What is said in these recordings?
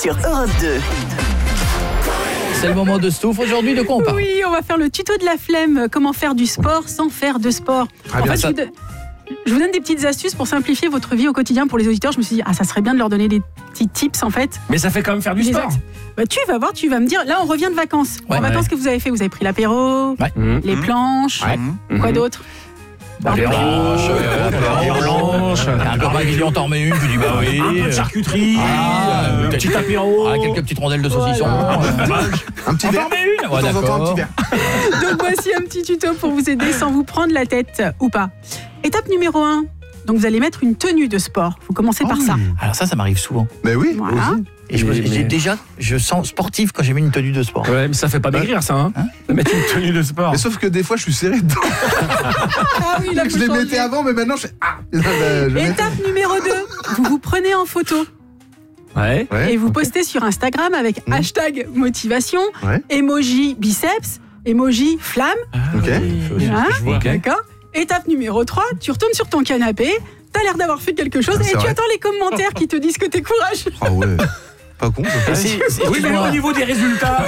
sur Europe 2. C'est le moment de Stouff. Aujourd'hui, de quoi on parle ? Oui, on va faire le tuto de la flemme. Comment faire du sport sans faire de sport. En fait, je vous donne des petites astuces pour simplifier votre vie au quotidien pour les auditeurs. Je me suis dit, ça serait bien de leur donner des petits tips en fait. Mais ça fait quand même faire du sport. Bah, tu vas voir, tu vas me dire. Là, on revient de vacances. En vacances, que vous avez fait ? Vous avez pris l'apéro, les planches, quoi d'autre ? Les planches, un peu régulier, on t'en remet une, tu dis bah oui. Un peu de charcuterie, un petit apéro. Quelques petites rondelles de saucisson. Un petit verre. De temps en temps, un petit verre. Donc voici un petit tuto pour vous aider sans vous prendre la tête ou pas. Étape numéro 1. Donc vous allez mettre une tenue de sport. Vous commencez par ça. Alors ça m'arrive souvent. Mais oui. Voilà. Et je sens sportif quand j'ai mis une tenue de sport. Ouais, mais ça fait pas maigrir ça, de mettre une tenue de sport. Mais sauf que des fois, je suis serré dedans. Ah oui, là, Je les mettais avant, mais maintenant, Étape numéro 2. Vous vous prenez en photo. Ouais. Et vous postez sur Instagram avec hashtag motivation, emoji biceps, emoji flamme. Ok. D'accord. Étape numéro 3, tu retournes sur ton canapé, t'as l'air d'avoir fait quelque chose et tu attends les commentaires qui te disent que t'es courageux. Ah ouais. Pas con. Oui, mais au niveau des résultats.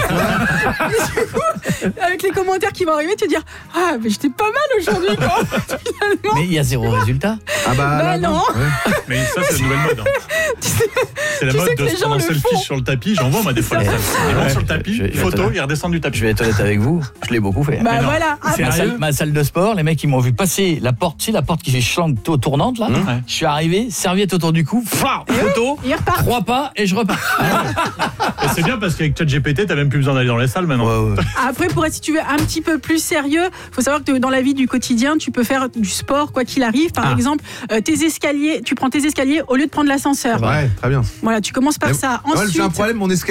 Avec les commentaires qui vont arriver, tu vas dire mais j'étais pas mal aujourd'hui quoi, finalement. Mais il y a zéro résultat. Ah Bah non. Mais ça, c'est la nouvelle mode. C'est la tu sais mode que de les se gens prendre en le selfie font. sur le tapis. J'en vois, moi, des fois. Ils montent sur le tapis, photo, ils redescendent du tapis. Je vais être honnête avec vous, je l'ai beaucoup fait. Bah voilà. Ma salle de sport, les mecs ils m'ont vu passer la porte, la porte qui fait schlank tournante là. Je suis arrivé, serviette autour du cou, photo, Il repart. 3 pas et je repars. Et c'est bien parce qu'avec ChatGPT, t'as même plus besoin d'aller dans les salles maintenant. Après, pour être, si tu veux, un petit peu plus sérieux, faut savoir que dans la vie du quotidien, tu peux faire du sport quoi qu'il arrive. Par exemple, tes escaliers, tu prends tes escaliers au lieu de prendre l'ascenseur. Ouais, très bien. Voilà, tu commences par ça. J'ai un Ensuite, problème, mon escalier.